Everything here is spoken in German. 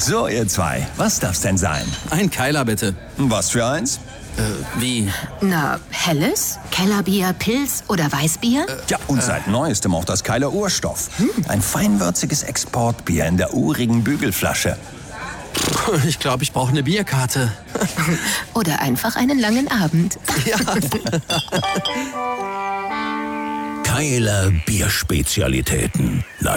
So, ihr zwei, was darf's denn sein? Ein Keiler bitte. Was für eins? Wie? Na, helles? Kellerbier, Pils oder Weißbier? Ja, und seit Neuestem auch das Keiler Urstoff. Ein feinwürziges Exportbier in der urigen Bügelflasche. Ich glaube, ich brauche eine Bierkarte. Oder einfach einen langen Abend. Ja. Keiler Bierspezialitäten.